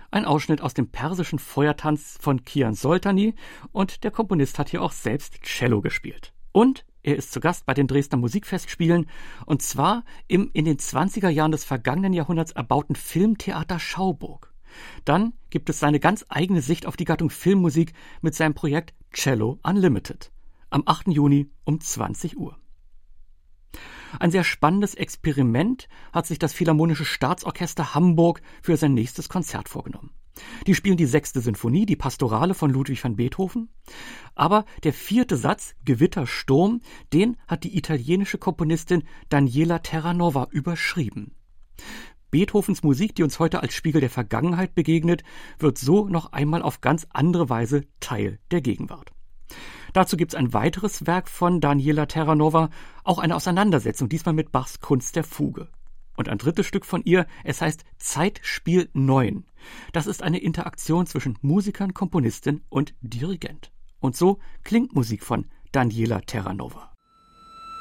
Ein Ausschnitt aus dem persischen Feuertanz von Kian Soltani, und der Komponist hat hier auch selbst Cello gespielt. Und er ist zu Gast bei den Dresdner Musikfestspielen, und zwar im in den 20er Jahren des vergangenen Jahrhunderts erbauten Filmtheater Schauburg. Dann gibt es seine ganz eigene Sicht auf die Gattung Filmmusik mit seinem Projekt Cello Unlimited. Am 8. Juni um 20 Uhr. Ein sehr spannendes Experiment hat sich das Philharmonische Staatsorchester Hamburg für sein nächstes Konzert vorgenommen. Die spielen die 6. Sinfonie, die Pastorale von Ludwig van Beethoven. Aber der 4. Satz, Gewittersturm, den hat die italienische Komponistin Daniela Terranova überschrieben. Beethovens Musik, die uns heute als Spiegel der Vergangenheit begegnet, wird so noch einmal auf ganz andere Weise Teil der Gegenwart. Dazu gibt es ein weiteres Werk von Daniela Terranova, auch eine Auseinandersetzung, diesmal mit Bachs Kunst der Fuge. Und ein drittes Stück von ihr, es heißt Zeitspiel 9. Das ist eine Interaktion zwischen Musikern, Komponistin und Dirigent. Und so klingt Musik von Daniela Terranova.